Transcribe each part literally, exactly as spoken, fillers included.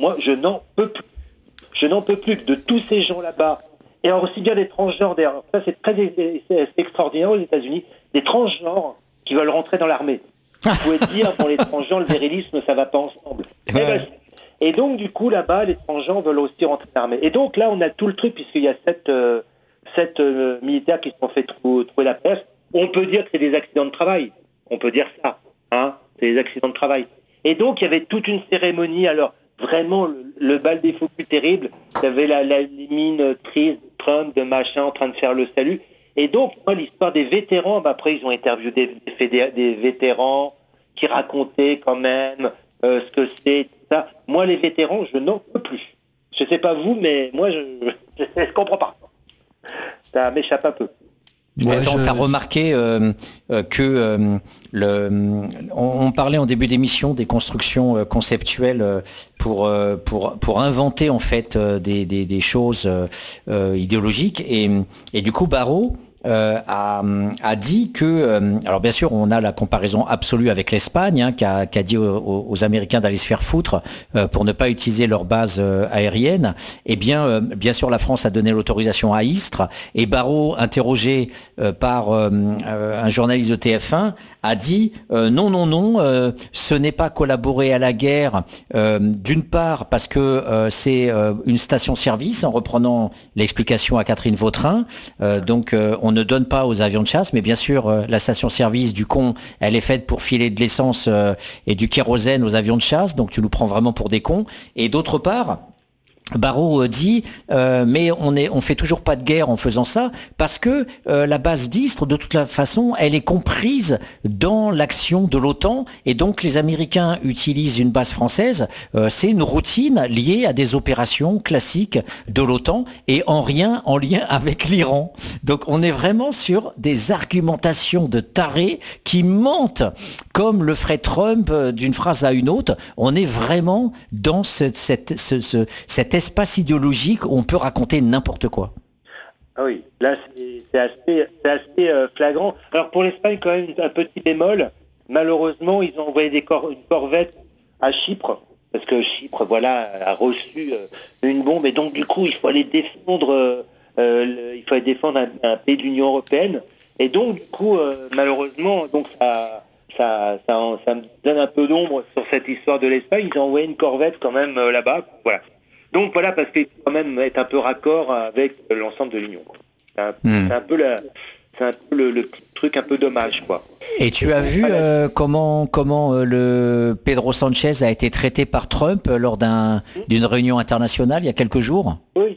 moi, je n'en peux plus. Je n'en peux plus de tous ces gens là-bas. Et alors, aussi bien des transgenres, d'ailleurs, ça c'est très c'est, c'est extraordinaire aux États-Unis, des transgenres qui veulent rentrer dans l'armée. Vous pouvez dire, pour les transgenres, le virilisme, ça va pas ensemble. Ouais. Et, ben, et donc, du coup, là-bas, les transgenres veulent aussi rentrer dans l'armée. Et donc, là, on a tout le truc, puisqu'il y a sept, euh, sept euh, militaires qui se sont fait trou- trouver la peste. On peut dire que c'est des accidents de travail. On peut dire ça. Hein, c'est des accidents de travail. Et donc, il y avait toute une cérémonie. Alors, vraiment, le, le bal des fous plus terrible. Il y avait la, la, les mines tristes de Trump, de machin, en train de faire le salut. Et donc, moi, l'histoire des vétérans, bah, après, ils ont interviewé des, des, des vétérans qui racontaient quand même euh, ce que c'est, tout ça. Moi, les vétérans, je n'en peux plus. Je sais pas vous, mais moi, je ne comprends pas. Ça m'échappe un peu. Ouais, Attends, je... t'as remarqué euh, euh, que euh, le, on, on parlait en début d'émission des constructions euh, conceptuelles euh, pour euh, pour pour inventer en fait euh, des, des des choses euh, idéologiques et et du coup Barrault Euh, a, a dit que, euh, alors bien sûr, on a la comparaison absolue avec l'Espagne, hein, qui, a, qui a dit aux, aux Américains d'aller se faire foutre euh, pour ne pas utiliser leur base euh, aérienne. Eh bien, euh, bien sûr, la France a donné l'autorisation à Istres. Et Barrault, interrogé euh, par euh, euh, un journaliste de T F un, a dit euh, non, non, non, euh, ce n'est pas collaborer à la guerre. Euh, d'une part, parce que euh, c'est euh, une station-service, en reprenant l'explication à Catherine Vautrin. Euh, donc, euh, on On ne donne pas aux avions de chasse, mais bien sûr, euh, la station-service du con, elle est faite pour filer de l'essence euh, et du kérosène aux avions de chasse, donc tu nous prends vraiment pour des cons. Et d'autre part, Barrault dit euh, mais on est on fait toujours pas de guerre en faisant ça parce que euh, la base d'Istres de toute la façon elle est comprise dans l'action de l'OTAN et donc les Américains utilisent une base française, euh, c'est une routine liée à des opérations classiques de l'OTAN et en rien en lien avec l'Iran. Donc on est vraiment sur des argumentations de tarés qui mentent comme le ferait Trump euh, d'une phrase à une autre. On est vraiment dans ce, cette ce, ce, cet espace idéologique où on peut raconter n'importe quoi. Ah oui, là c'est, c'est assez, c'est assez euh, flagrant. Alors pour l'Espagne quand même un petit bémol, malheureusement ils ont envoyé des cor- une corvette à Chypre, parce que Chypre voilà a reçu euh, une bombe et donc du coup il faut aller défendre, euh, euh, le, il faut aller défendre un, un pays de l'Union européenne et donc du coup euh, malheureusement donc ça, ça, ça, ça me donne un peu d'ombre sur cette histoire de l'Espagne. Ils ont envoyé une corvette quand même euh, là-bas, voilà. Donc voilà, parce qu'il faut quand même être un peu raccord avec l'ensemble de l'Union. C'est un, mmh. c'est un peu, la, c'est un peu le, le petit truc un peu dommage, quoi. Et tu Et as vu euh, comment, comment euh, le Pedro Sanchez a été traité par Trump euh, lors d'un, mmh. d'une réunion internationale il y a quelques jours ? Oui.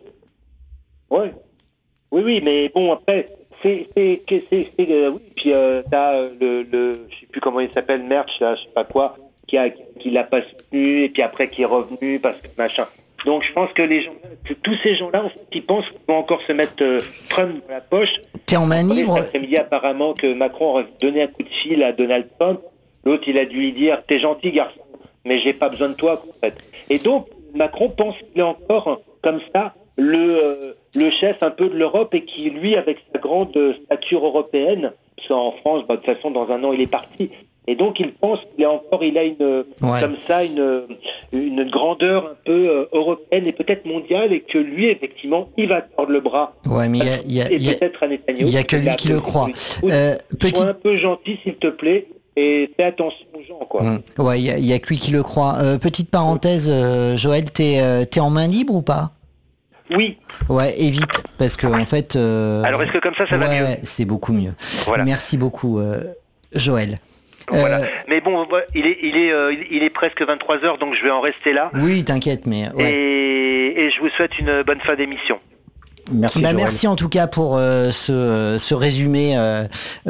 Oui. Oui, oui, mais bon, après, c'est... c'est, c'est, c'est, c'est euh, oui, puis euh, t'as le, le... Je sais plus comment il s'appelle, Merch, là, je sais pas quoi, qui, a, qui l'a pas soutenu, et puis après qui est revenu, parce que machin... Donc je pense que les gens, tous ces gens-là, en fait, ils pensent qu'ils vont encore se mettre euh, Trump dans la poche. T'es en main libre. Cet après-midi, apparemment, que Macron aurait donné un coup de fil à Donald Trump. L'autre, il a dû lui dire « T'es gentil, garçon, mais j'ai pas besoin de toi. » en fait. Et donc, Macron pense qu'il est encore, comme ça, le, euh, le chef un peu de l'Europe et qui, lui, avec sa grande stature européenne, parce qu'en France, bah, de toute façon, dans un an, il est parti. Et donc il pense qu'il a encore, il a une ouais. comme ça une une grandeur un peu euh, européenne et peut-être mondiale et que lui effectivement il va tordre le bras. Ouais, mais il y a, y a, et y a, peut-être à Netanyahu. Il y a que lui qui le croit. Euh, petit... Sois un peu gentil s'il te plaît et fais attention aux gens quoi. Mmh. Ouais, il y a, y a que lui qui le croit. Euh, petite parenthèse, euh, Joël, t'es euh, t'es en main libre ou pas ? Oui. Ouais, évite, parce que en fait. Euh... Alors est-ce que comme ça ça ouais, va mieux ? Ouais, c'est beaucoup mieux. Voilà. Merci beaucoup, euh, Joël. Voilà. Euh... Mais bon, il est, il est, euh, il est presque vingt-trois heures, donc je vais en rester là. Oui, t'inquiète, mais. Ouais. Et, et je vous souhaite une bonne fin d'émission. Merci. Bah, merci en tout cas pour euh, ce, ce résumé euh,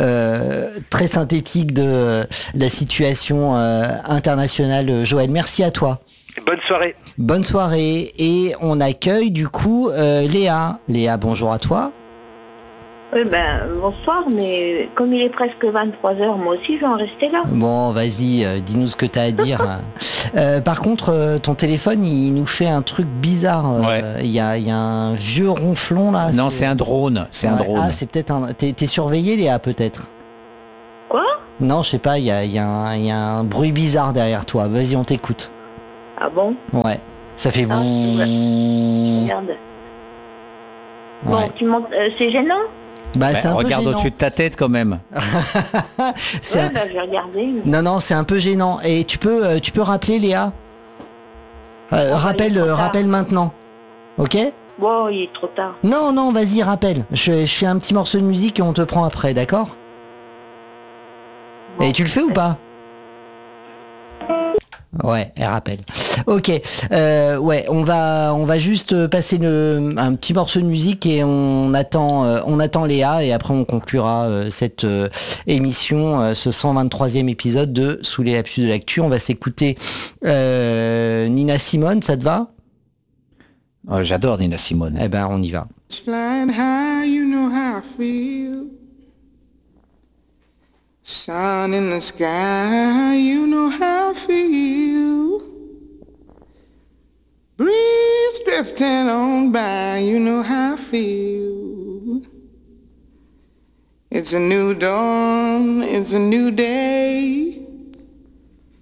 euh, très synthétique de euh, la situation euh, internationale. Joël, merci à toi. Bonne soirée. Bonne soirée. Et on accueille du coup euh, Léa. Léa, bonjour à toi. Oui, ben, bonsoir, mais comme il est presque vingt-trois heures, moi aussi, je vais en rester là. Bon, vas-y, euh, dis-nous ce que tu as à dire. euh, par contre, euh, ton téléphone, il nous fait un truc bizarre. Il ouais. euh, y, a, y a un vieux ronflon, là. Non, c'est, c'est un drone. C'est ouais. un drone. Ah, c'est peut-être un... T'es, t'es surveillé, Léa, peut-être ? Quoi ? Non, je sais pas, il y a, y, a y a un bruit bizarre derrière toi. Vas-y, on t'écoute. Ah bon ? Ouais. Ça fait Ah, bon. Regarde. Ouais. Bon, tu montes, euh, c'est gênant. Bah, Bah, c'est un regarde peu gênant. au-dessus de ta tête quand même. C'est Ouais, un- bah, je vais regarder. mais- Non, non, c'est un peu gênant. Et tu peux, euh, tu peux rappeler Léa Euh, bah, Rappelle, il est trop euh, tard. rappelle maintenant. Ok? Bon, il est trop tard. Non, non, vas-y, rappelle. Je, je fais un petit morceau de musique et on te prend après, d'accord? Bon. Et tu le fais ou pas? Ouais, elle rappelle. Ok, euh, ouais, on va, on va juste passer le, un petit morceau de musique et on attend, euh, on attend Léa et après on conclura euh, cette euh, émission, euh, ce cent vingt-troisième épisode de Sous les lapsus de l'actu. On va s'écouter euh, Nina Simone, ça te va? Oh, j'adore Nina Simone. Eh ben, on y va. Flying high, you know how I feel. Sun in the sky, you know how I feel. Breeze drifting on by, you know how I feel. It's a new dawn, it's a new day.